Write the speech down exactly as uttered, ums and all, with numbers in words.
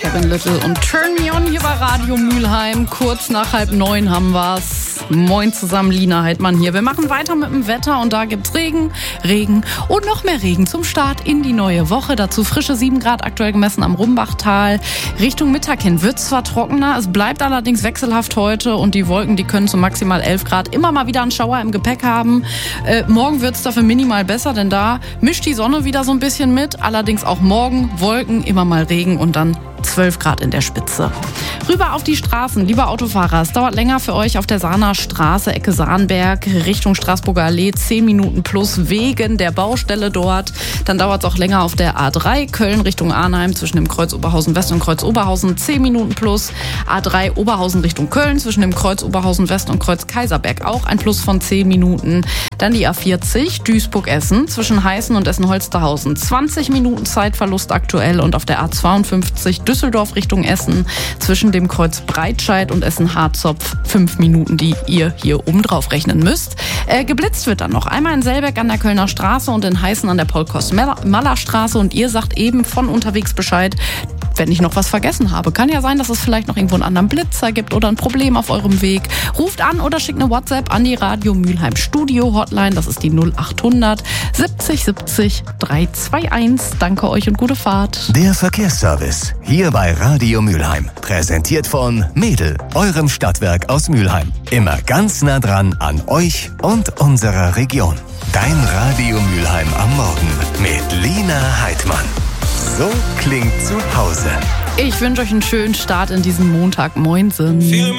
Kevin Little und Turn Me On hier bei Radio Mülheim. Kurz nach halb neun haben wir's. Moin zusammen, Lina Heidmann hier. Wir machen weiter mit dem Wetter und da gibt's Regen, Regen und noch mehr Regen zum Start in die neue Woche. Dazu frische sieben Grad aktuell gemessen am Rumbachtal. Richtung Mittag hin wird's zwar trockener, es bleibt allerdings wechselhaft heute und die Wolken, die können zu maximal elf Grad immer mal wieder einen Schauer im Gepäck haben. Äh, morgen wird's dafür minimal besser, denn da mischt die Sonne wieder so ein bisschen mit. Allerdings auch morgen Wolken, immer mal Regen und dann zwölf Grad in der Spitze. Rüber auf die Straßen, lieber Autofahrer. Es dauert länger für euch auf der Sahner Straße, Ecke Sahnberg, Richtung Straßburger Allee, zehn Minuten plus wegen der Baustelle dort. Dann dauert es auch länger auf der A drei, Köln Richtung Arnheim, zwischen dem Kreuz Oberhausen West und Kreuz Oberhausen, zehn Minuten plus. A drei Oberhausen Richtung Köln, zwischen dem Kreuz Oberhausen West und Kreuz Kaiserberg, auch ein Plus von zehn Minuten. Dann die A vierzig, Duisburg-Essen, zwischen Heißen und Essen-Holsterhausen, zwanzig Minuten Zeitverlust aktuell. Und auf der A zweiundfünfzig, Düsseldorf Richtung Essen, zwischen dem Kreuz Breitscheid und Essen-Harzopf, fünf Minuten, die ihr hier oben drauf rechnen müsst. Äh, geblitzt wird dann noch einmal in Selbeck an der Kölner Straße und in Heißen an der Paul-Kost-Maller-Straße. Und ihr sagt eben von unterwegs Bescheid, wenn ich noch was vergessen habe. Kann ja sein, dass es vielleicht noch irgendwo einen anderen Blitzer gibt oder ein Problem auf eurem Weg. Ruft an oder schickt eine WhatsApp an die Radio Mülheim Studio Hotline. Das ist die null achthundert siebzig siebzig dreihunderteinundzwanzig. Danke euch und gute Fahrt. Der Verkehrsservice hier bei Radio Mülheim. Präsentiert von Mädel, eurem Stadtwerk aus Mülheim. Immer ganz nah dran an euch und unserer Region. Dein Radio Mülheim am Morgen mit Lina Heidmann. So klingt zu Hause. Ich wünsche euch einen schönen Start in diesen Montag. Moinsen.